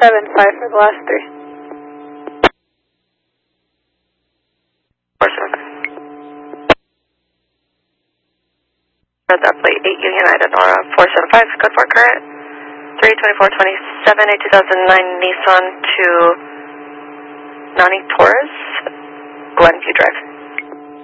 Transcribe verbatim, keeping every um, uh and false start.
seven five for the last three. four seven five. Red that plate, eight Union Ida Nora, four seven five, code four current, three twenty-four twenty-seven, a two thousand nine Nissan to Nani Taurus, Glenview Drive.